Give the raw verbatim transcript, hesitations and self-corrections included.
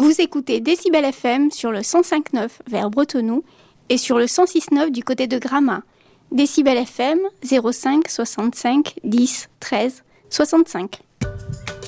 Vous écoutez Décibel F M sur le cent cinq virgule neuf vers Bretenoux et sur le cent six virgule neuf du côté de Gramat. Décibel F M zéro cinq soixante-cinq dix treize soixante-cinq.